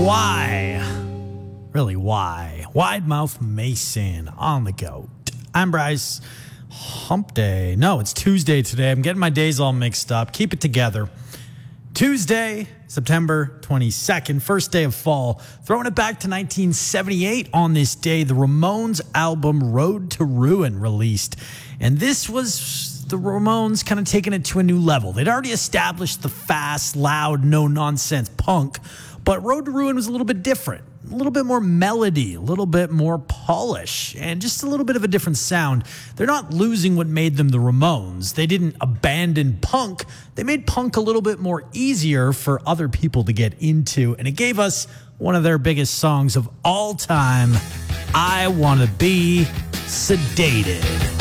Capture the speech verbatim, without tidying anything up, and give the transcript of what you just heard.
Why? Really, why? Wide Mouth Mason on the goat. I'm Bryce. Hump day. No, it's Tuesday today. I'm getting my days all mixed up. Keep it together. Tuesday, September twenty-second, first day of fall. Throwing it back to nineteen seventy-eight on this day, the Ramones album Road to Ruin released. And this was the Ramones kind of taking it to a new level. They'd already established the fast, loud, no-nonsense punk, but Road to Ruin was a little bit different. A little bit more melody, a little bit more polish, and just a little bit of a different sound. They're not losing what made them the Ramones. They didn't abandon punk. They made punk a little bit more easier for other people to get into, and it gave us one of their biggest songs of all time, I Wanna Be Sedated.